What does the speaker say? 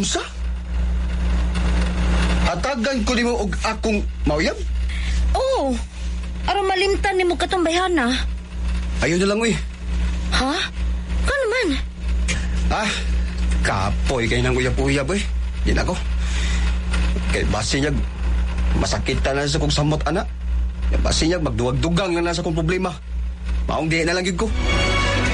Unsa? Hatagan ko nimo og akong mauyab? Oo. Aron malimtan nimo katong bayhana. Ayaw na lang, uy. Ha? Kano man? Kapoy kayo ng uyab-uyab, uy. Di na ko. Kay basi niya, masakita na sa kong samot, anak. Kay basi niya, magduwag-dugang na sa kong problema. Maong di na lang yun ko.